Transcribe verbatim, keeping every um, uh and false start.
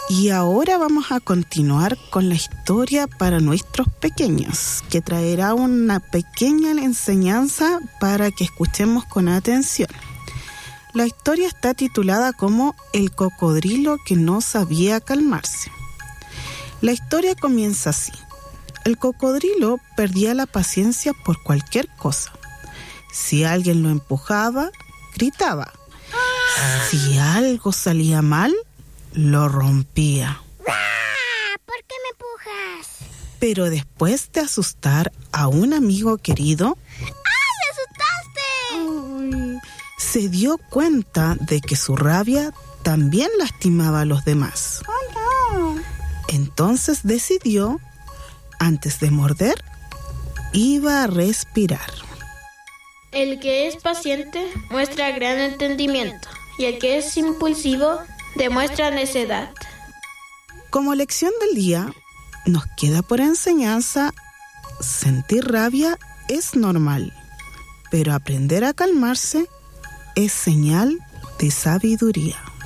Y ahora vamos a continuar con la historia para nuestros pequeños, que traerá una pequeña enseñanza para que escuchemos con atención. La historia está titulada como El cocodrilo que no sabía calmarse. La historia comienza así. El cocodrilo perdía la paciencia por cualquier cosa. Si alguien lo empujaba, gritaba. Si algo salía mal, lo rompía. ¿Por qué me empujas? Pero después de asustar a un amigo querido, ¡ay, me asustaste! Se dio cuenta de que su rabia también lastimaba a los demás. Oh, no. Entonces decidió, antes de morder, iba a respirar. El que es paciente muestra gran entendimiento, y el que es impulsivo demuestra necedad. Como lección del día, nos queda por enseñanza: sentir rabia es normal, pero aprender a calmarse es señal de sabiduría.